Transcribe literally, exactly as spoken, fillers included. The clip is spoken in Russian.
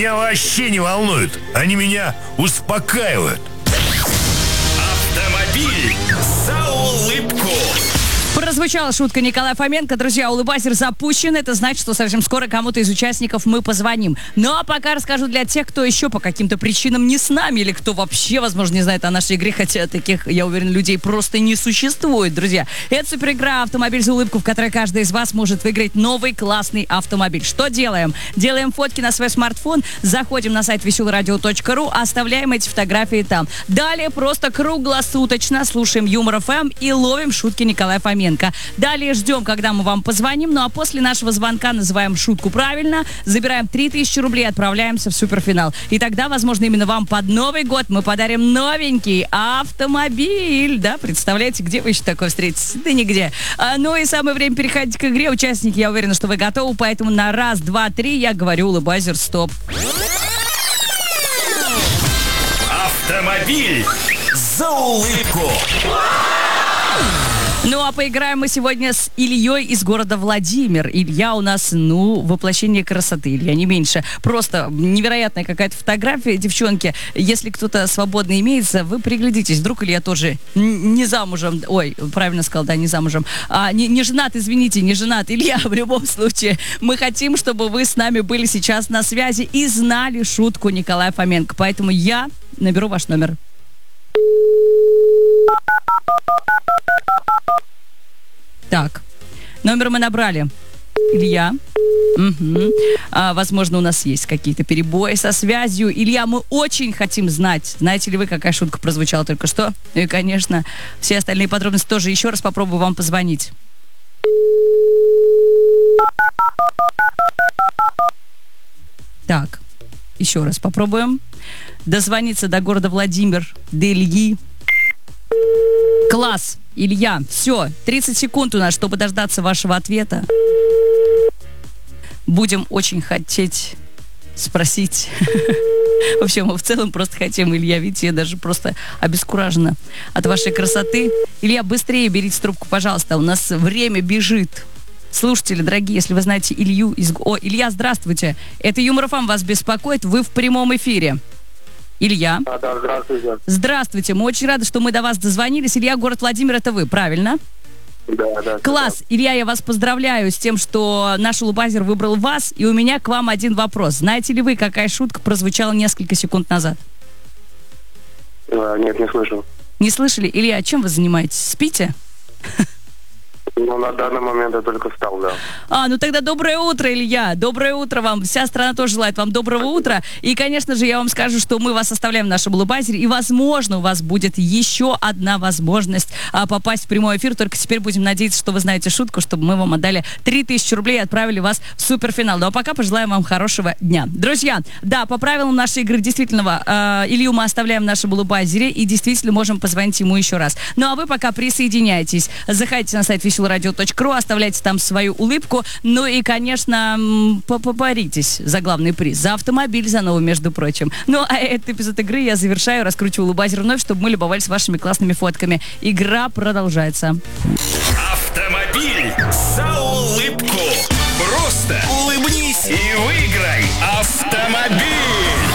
меня вообще не волнуют. Они меня успокаивают. Автомобиль за улыбку. Прозвучала шутка Николая Фоменко. Друзья, улыбайзер запущен. Это значит, что совсем скоро кому-то из участников мы позвоним. Ну а пока расскажу для тех, кто еще по каким-то причинам не с нами, или кто вообще, возможно, не знает о нашей игре, хотя таких, я уверен, людей просто не существует, друзья. Это суперигра «Автомобиль за улыбку», в которой каждый из вас может выиграть новый классный автомобиль. Что делаем? Делаем фотки на свой смартфон, заходим на сайт веселое радио точка ру, оставляем эти фотографии там. Далее просто круглосуточно слушаем Юмор эф эм и ловим шутки Николая Фоменко. Далее ждем, когда мы вам позвоним, ну а после нашего звонка называем шутку правильно, забираем три тысячи рублей и отправляемся в суперфинал. И тогда, возможно, именно вам под Новый год мы подарим новенький автомобиль. Да, представляете, где вы еще такое встретите? Да нигде. А, ну и самое время переходить к игре. Участники, я уверена, что вы готовы, поэтому на раз, два, три я говорю улыбайзер стоп. Автомобиль за улыбку. Ну, а поиграем мы сегодня с Ильей из города Владимир. Илья у нас, ну, воплощение красоты. Илья, не меньше. Просто невероятная какая-то фотография. Девчонки, если кто-то свободно имеется, вы приглядитесь. Вдруг Илья тоже не замужем. Ой, правильно сказал, да, не замужем. А, не, не женат, извините, не женат. Илья, в любом случае, мы хотим, чтобы вы с нами были сейчас на связи и знали шутку Николая Фоменко. Поэтому я наберу ваш номер. Так, номер мы набрали. Илья. Угу. А, возможно, у нас есть какие-то перебои со связью. Илья, мы очень хотим знать, знаете ли вы, какая шутка прозвучала только что. Ну и, конечно, все остальные подробности тоже. Еще раз попробую вам позвонить. Так, еще раз попробуем. Дозвониться до города Владимир, до Ильи. Класс, Илья, все, тридцать секунд у нас, чтобы дождаться вашего ответа. Будем очень хотеть спросить. Вообще, мы в целом просто хотим, Илья, видите, я даже просто обескуражена от вашей красоты. Илья, быстрее берите трубку, пожалуйста, у нас время бежит. Слушатели, дорогие, если вы знаете Илью из... О, Илья, здравствуйте. Это Юмор эф эм вас беспокоит, вы в прямом эфире. Илья. А, да, здравствуйте. Здравствуйте, мы очень рады, что мы до вас дозвонились. Илья, город Владимир, это вы, правильно? Да, да. Класс, да. Илья, я вас поздравляю с тем, что наш улыбайзер выбрал вас. И у меня к вам один вопрос. Знаете ли вы, какая шутка прозвучала несколько секунд назад? А, нет, не слышал. Не слышали? Илья, чем вы занимаетесь? Спите? Ну, на данный момент я только встал, да. А, ну тогда доброе утро, Илья. Доброе утро вам. Вся страна тоже желает вам доброго утра. И, конечно же, я вам скажу, что мы вас оставляем в нашем улыбайзере. И, возможно, у вас будет еще одна возможность а, попасть в прямой эфир. Только теперь будем надеяться, что вы знаете шутку, чтобы мы вам отдали три тысячи рублей и отправили вас в суперфинал. Ну а пока пожелаем вам хорошего дня. Друзья, да, по правилам нашей игры, действительно, э, Илью мы оставляем в нашем улыбайзере. И действительно можем позвонить ему еще раз. Ну а вы пока присоединяйтесь. Заходите на сайт веселое радио точка ру, оставляйте там свою улыбку. Ну и, конечно, попаритесь за главный приз. За автомобиль, за новый, между прочим. Ну, а этот эпизод игры я завершаю, раскручиваю улыбайзер вновь, чтобы мы любовались вашими классными фотками. Игра продолжается. Автомобиль за улыбку. Просто улыбнись и выиграй автомобиль.